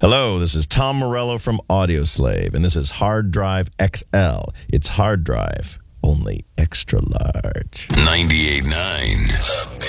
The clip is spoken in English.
Hello, this is Tom Morello from Audioslave, and this is Hard Drive XL. It's hard drive, only extra large. 98.9